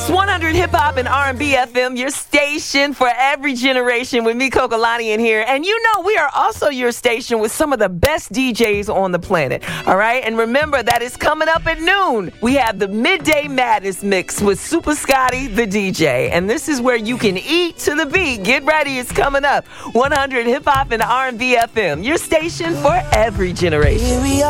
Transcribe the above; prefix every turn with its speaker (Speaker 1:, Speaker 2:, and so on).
Speaker 1: It's 100 Hip Hop and R&B FM, your station for every generation with me, Kokolani, in here. And you know, we are also your station with some of the best DJs on the planet. All right? And remember that it's coming up at noon. We have the Midday Madness Mix with Super Scotty, the DJ. And this is where you can eat to the beat. Get ready. It's coming up. 100 Hip Hop and R&B FM, your station for every generation.